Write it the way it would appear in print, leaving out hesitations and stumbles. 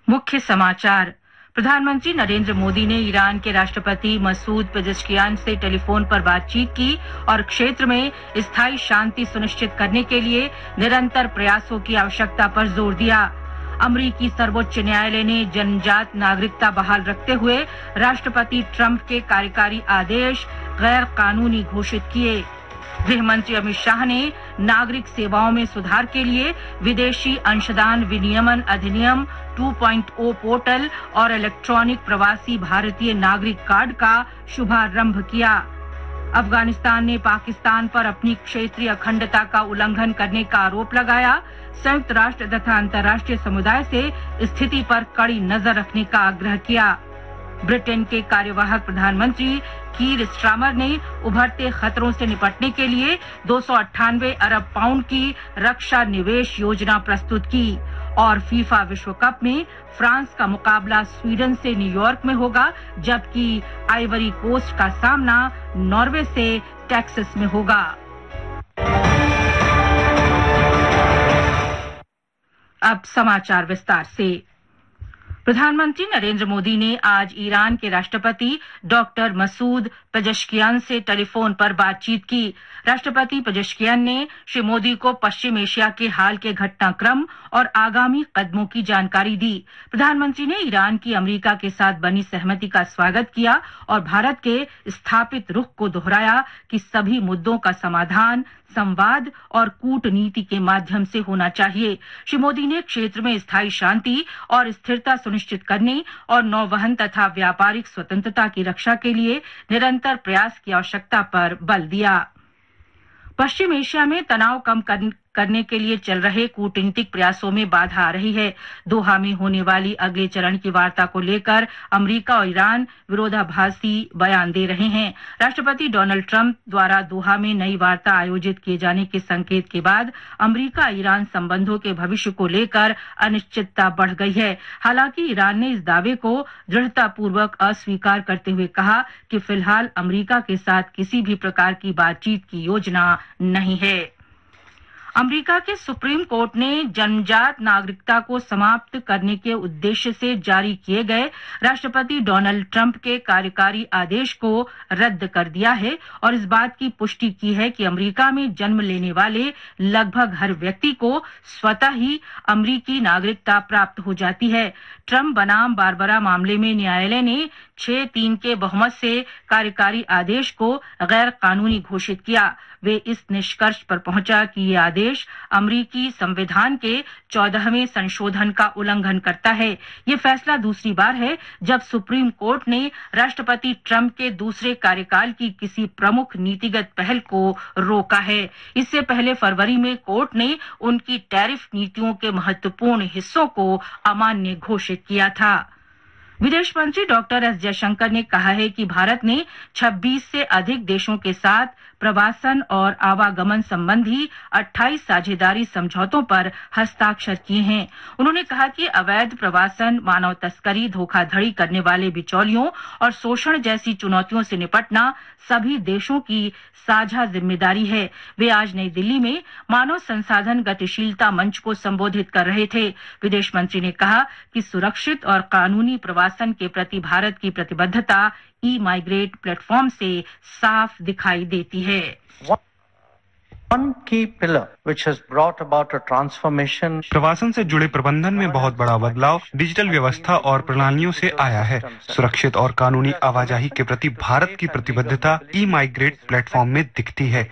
मुख्य समाचार। प्रधानमंत्री नरेंद्र मोदी ने ईरान के राष्ट्रपति मसूद पेजेश्कियान से टेलीफोन पर बातचीत की और क्षेत्र में स्थायी शांति सुनिश्चित करने के लिए निरंतर प्रयासों की आवश्यकता पर जोर दिया। अमेरिकी सर्वोच्च न्यायालय ने जन्मजात नागरिकता बहाल रखते हुए राष्ट्रपति ट्रंप के कार्यकारी आदेश गैर कानूनी घोषित किए। गृह मंत्री अमित शाह ने नागरिक सेवाओं में सुधार के लिए विदेशी अंशदान विनियमन अधिनियम 2.0 पोर्टल और इलेक्ट्रॉनिक प्रवासी भारतीय नागरिक कार्ड का शुभारंभ किया। अफगानिस्तान ने पाकिस्तान पर अपनी क्षेत्रीय अखंडता का उल्लंघन करने का आरोप लगाया। संयुक्त राष्ट्र तथा अंतर्राष्ट्रीय समुदाय से स्थिति पर कड़ी नजर रखने का आग्रह किया। ब्रिटेन के कार्यवाहक प्रधानमंत्री कीर स्टारमर ने उभरते खतरों से निपटने के लिए 298 अरब पाउंड की रक्षा निवेश योजना प्रस्तुत की। और फीफा विश्व कप में फ्रांस का मुकाबला स्वीडन से न्यूयॉर्क में होगा, जबकि आइवरी कोस्ट का सामना नॉर्वे से टेक्सास में होगा। अब समाचार विस्तार से। प्रधानमंत्री नरेंद्र मोदी ने आज ईरान के राष्ट्रपति डॉक्टर मसूद पेजेश्कियान से टेलीफोन पर बातचीत की। राष्ट्रपति पेजेश्कियान ने श्री मोदी को पश्चिम एशिया के हाल के घटनाक्रम और आगामी कदमों की जानकारी दी। प्रधानमंत्री ने ईरान की अमेरिका के साथ बनी सहमति का स्वागत किया और भारत के स्थापित रुख को दोहराया कि सभी मुद्दों का समाधान संवाद और कूटनीति के माध्यम से होना चाहिए। श्री मोदी ने क्षेत्र में स्थायी शांति और स्थिरता सुनिश्चित करने और नौवहन तथा व्यापारिक स्वतंत्रता की रक्षा के लिए निरंतर प्रयास की आवश्यकता पर बल दिया। पश्चिम एशिया में तनाव कम करने के लिए चल रहे कूटनीतिक प्रयासों में बाधा आ रही है। दोहा में होने वाली अगले चरण की वार्ता को लेकर अमेरिका और ईरान विरोधाभासी बयान दे रहे हैं। राष्ट्रपति डोनाल्ड ट्रंप द्वारा दोहा में नई वार्ता आयोजित किए जाने के संकेत के बाद अमेरिका ईरान संबंधों के भविष्य को लेकर अनिश्चितता बढ़ गई है। हालांकि ईरान ने इस दावे को दृढ़तापूर्वक अस्वीकार करते हुए कहा कि फिलहाल अमेरिका के साथ किसी भी प्रकार की बातचीत की योजना नहीं है। अमेरिका के सुप्रीम कोर्ट ने जन्मजात नागरिकता को समाप्त करने के उद्देश्य से जारी किए गए राष्ट्रपति डोनाल्ड ट्रंप के कार्यकारी आदेश को रद्द कर दिया है और इस बात की पुष्टि की है कि अमेरिका में जन्म लेने वाले लगभग हर व्यक्ति को स्वतः ही अमेरिकी नागरिकता प्राप्त हो जाती है। ट्रंप बनाम बारबरा मामले में न्यायालय ने 6-3 के बहुमत से कार्यकारी आदेश को गैर कानूनी घोषित किया। वे इस निष्कर्ष पर पहुंचा कि ये आदेश अमेरिकी संविधान के 14वें संशोधन का उल्लंघन करता है। ये फैसला दूसरी बार है जब सुप्रीम कोर्ट ने राष्ट्रपति ट्रंप के दूसरे कार्यकाल की किसी प्रमुख नीतिगत पहल को रोका है। इससे पहले फरवरी में कोर्ट ने उनकी टैरिफ नीतियों के महत्वपूर्ण हिस्सों को अमान्य घोषित किया था। विदेश मंत्री डॉक्टर एस जयशंकर ने कहा है कि भारत ने 26 से अधिक देशों के साथ प्रवासन और आवागमन संबंधी 28 साझेदारी समझौतों पर हस्ताक्षर किए हैं। उन्होंने कहा कि अवैध प्रवासन, मानव तस्करी, धोखाधड़ी करने वाले बिचौलियों और शोषण जैसी चुनौतियों से निपटना सभी देशों की साझा जिम्मेदारी है। वे आज नई दिल्ली में मानव संसाधन गतिशीलता मंच को संबोधित कर रहे थे। विदेश मंत्री ने कहा कि सुरक्षित और कानूनी प्रवासन के प्रति भारत की प्रतिबद्धता ई-माइग्रेट प्लेटफॉर्म से साफ दिखाई देती है। One key pillar which has brought about a transformation प्रवासन से जुड़े प्रबंधन में बहुत बड़ा बदलाव डिजिटल व्यवस्था और प्रणालियों से आया है। सुरक्षित और कानूनी आवाजाही के प्रति भारत की प्रतिबद्धता ई-माइग्रेट प्लेटफॉर्म में दिखती है।